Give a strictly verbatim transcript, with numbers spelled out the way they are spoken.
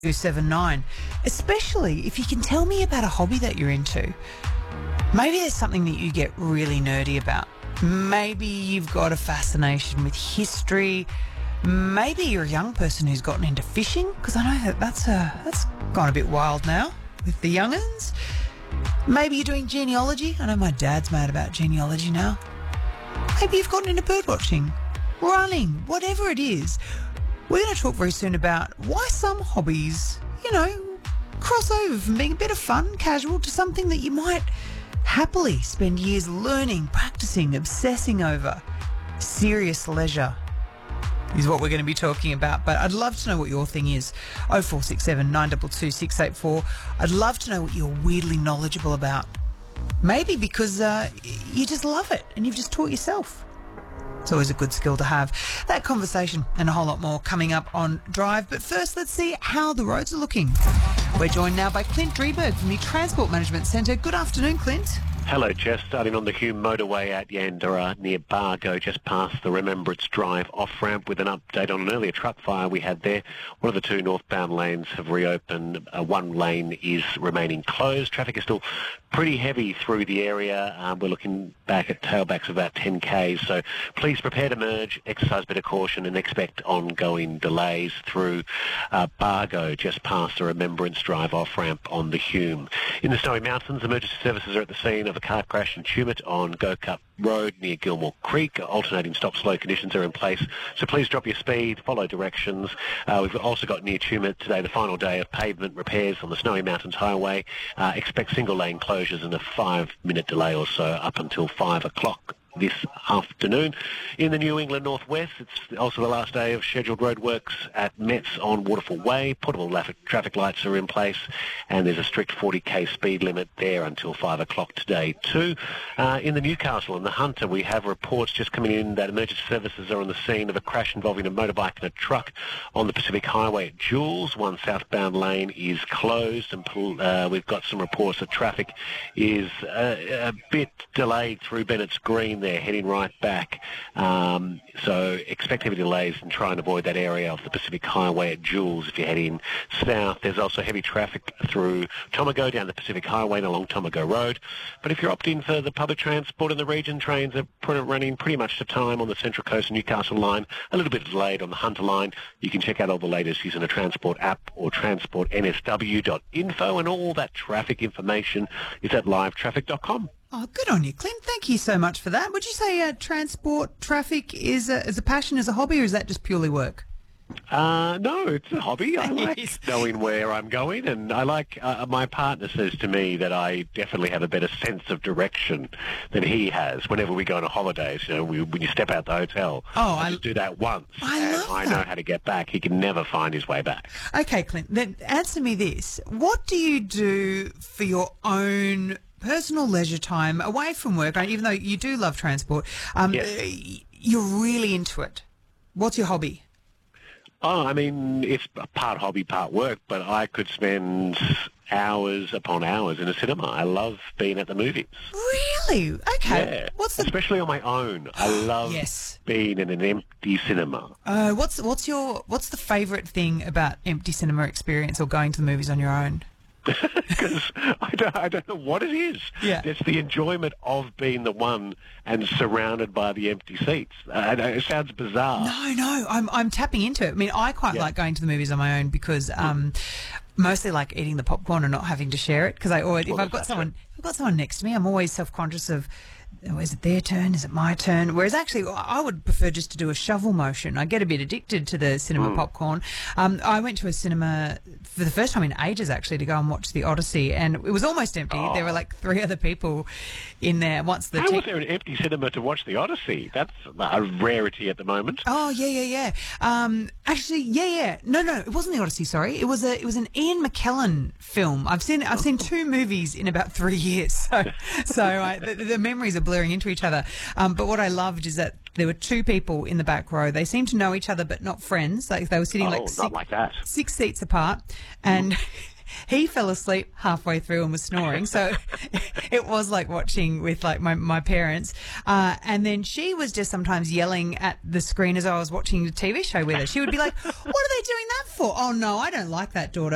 two seven nine, especially if you can tell me about a hobby that you're into. Maybe there's something that you get really nerdy about. Maybe you've got a fascination with history. Maybe you're a young person who's gotten into fishing, because I know that that's, a, that's gone a bit wild now with the young'uns. Maybe you're doing genealogy. I know my dad's mad about genealogy now. Maybe you've gotten into bird watching, running, whatever it is. We're going to talk very soon about why some hobbies, you know, cross over from being a bit of fun, casual, to something that you might happily spend years learning, practicing, obsessing over. Serious leisure is what we're going to be talking about. But I'd love to know what your thing is. oh four six seven, nine two two, six eight four. I'd love to know what you're weirdly knowledgeable about. Maybe because uh, you just love it and you've just taught yourself. It's always a good skill to have. That conversation and a whole lot more coming up on Drive. But first, let's see how the roads are looking. We're joined now by Clint Drieberg from the Transport Management Centre. Good afternoon, Clint. Hello, Jess. Starting on the Hume motorway at Yandara near Bargo, just past the Remembrance Drive off-ramp, with an update on an earlier truck fire we had there. One of the two northbound lanes have reopened. Uh, one lane is remaining closed. Traffic is still pretty heavy through the area. Um, we're looking back at tailbacks of about ten kays, so please prepare to merge, exercise a bit of caution and expect ongoing delays through uh, Bargo, just past the Remembrance Drive off-ramp on the Hume. In the Snowy Mountains, emergency services are at the scene of a car crash in Tumut on Go Cup Road near Gilmore Creek. Alternating stop-slow conditions are in place, so please drop your speed, follow directions. Uh, we've also got near Tumut today the final day of pavement repairs on the Snowy Mountains Highway. Uh, expect single-lane closures and a five-minute delay or so up until five o'clock this afternoon. In the New England Northwest, it's also the last day of scheduled roadworks at Metz on Waterfall Way. Portable traffic lights are in place, and there's a strict forty k speed limit there until five o'clock today too. Uh, in the Newcastle and the Hunter, we have reports just coming in that emergency services are on the scene of a crash involving a motorbike and a truck on the Pacific Highway at Jules. One southbound lane is closed, and uh, we've got some reports that traffic is a, a bit delayed through Bennett's Green there, heading right back. Um, so expect heavy delays and try and avoid that area of the Pacific Highway at Jules if you're heading south. There's also heavy traffic through Tomago down the Pacific Highway and along Tomago Road. But if you're opting for the public transport in the region, trains are running pretty much to time on the Central Coast Newcastle line, a little bit delayed on the Hunter line. You can check out all the latest using a Transport app or transport n s w dot info, and all that traffic information is at live traffic dot com. Oh, good on you, Clint. Thank you so much for that. Would you say uh, transport traffic is a, is a passion, is a hobby, or is that just purely work? Uh, no, it's a hobby. I like knowing where I'm going, and I like, uh, my partner says to me that I definitely have a better sense of direction than he has whenever we go on holidays. You know, we, when you step out the hotel, oh, I I just do that once, I and love I that. know how to get back. He can never find his way back. Okay, Clint, then answer me this. What do you do for your own personal leisure time away from work, even though you do love transport? Um, Yes. You're really into it. What's your hobby? Oh, I mean, it's part hobby, part work, but I could spend hours upon hours in a cinema. I love being at the movies. Really? Okay. Yeah. What's the... Especially on my own. I love yes. being in an empty cinema. Uh, what's what's your what's the favourite thing about empty cinema experience or going to the movies on your own? Because I don't, I don't know what it is. Yeah. It's the enjoyment of being the one and surrounded by the empty seats. Uh, it sounds bizarre. No, no, I'm I'm tapping into it. I mean, I quite Yeah. like going to the movies on my own because um, mostly like eating the popcorn and not having to share it. Because I always, Well, if I've got that's someone, it. if I've got someone next to me, I'm always self-conscious of, oh, is it their turn? Is it my turn? Whereas actually, I would prefer just to do a shovel motion. I get a bit addicted to the cinema Mm. popcorn. Um, I went to a cinema for the first time in ages, actually, to go and watch The Odyssey, and it was almost empty. Oh. There were like three other people in there. Once the How tic- was there an empty cinema to watch The Odyssey? That's a rarity at the moment. Oh yeah, yeah, yeah. Um, actually, yeah, yeah. No, no, it wasn't The Odyssey. Sorry, it was a it was an Ian McKellen film. I've seen I've seen two movies in about three years, so so I, the, the memories are blurring into each other. Um, but what I loved is that there were two people in the back row. They seemed to know each other, but not friends. Like they were sitting Oh, like not six, like that. six seats apart, and. He fell asleep halfway through and was snoring, so it was like watching with like my, my parents. Uh, and then she was just sometimes yelling at the screen as I was watching the T V show with her. She would be like, "What are they doing that for?" "Oh no, I don't like that, daughter."